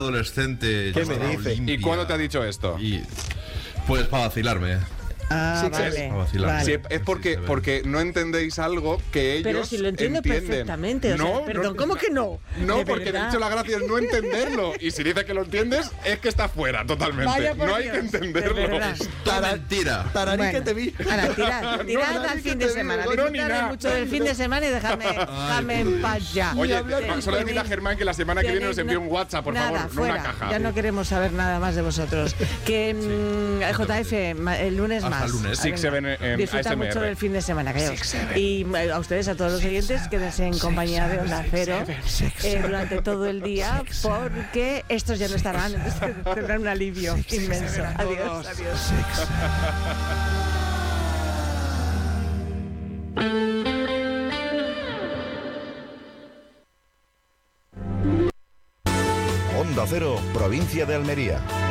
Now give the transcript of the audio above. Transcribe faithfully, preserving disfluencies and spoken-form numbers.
adolescente. ¿Qué me dice? ¿Y cuándo te ha dicho esto? Y, pues para vacilarme. Ah, Sí, vale, para vacilar. vale. Sí, es porque, porque no entendéis algo que ellos Pero si lo entiendo entienden. perfectamente. O sea, No, perdón, no, ¿cómo que no? No, ¿De porque de verdad? hecho la gracia es no entenderlo. Y si dice que lo entiendes, es que está fuera totalmente. Vaya por no hay Dios, que de entenderlo. verdad. Todo mentira. Tararí Bueno, que te vi. Ahora, tirad, tirad No, no, al ni fin que de te semana. digo, no, ni Disfrutad nada. mucho del fin de semana y dejadme, dejadme en paz ya. Oye, Tenéis- solo decirle a Germán que la semana que viene nos envíe tenéis un WhatsApp, por nada, favor, no fuera. una caja. Ya no queremos saber nada más de vosotros. Que mm, J F, ma- el lunes Hasta más. el lunes. Ah, Six, venga. seven en Disfruta A S M R. mucho del fin de semana, callaos. Y eh, a ustedes, a todos los oyentes, quédense en compañía de Onda Cero eh, durante todo el día, porque estos ya no estarán, entonces tendrán un alivio inmenso. Adiós, adiós. Onda Cero, provincia de Almería.